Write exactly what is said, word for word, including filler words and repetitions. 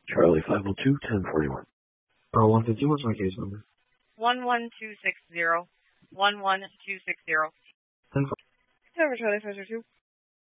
Charlie five oh two, ten forty-one. Uh, one fifty, what's my case number? One one two six zero. One one two six zero. ten Cover Charlie five oh two.